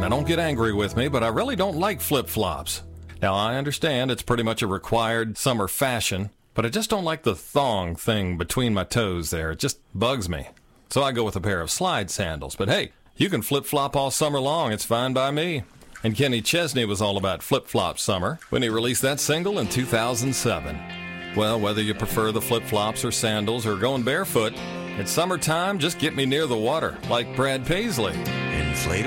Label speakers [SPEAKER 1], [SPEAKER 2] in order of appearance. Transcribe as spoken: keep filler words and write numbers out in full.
[SPEAKER 1] Now, don't get angry with me, but I really don't like flip-flops. Now, I understand it's pretty much a required summer fashion, but I just don't like the thong thing between my toes there. It just bugs me. So I go with a pair of slide sandals. But hey, you can flip-flop all summer long. It's fine by me. And Kenny Chesney was all about flip-flop summer when he released that single in two thousand seven. Well, whether you prefer the flip-flops or sandals or going barefoot, it's summertime, just get me near the water, like Brad Paisley.
[SPEAKER 2] Inflate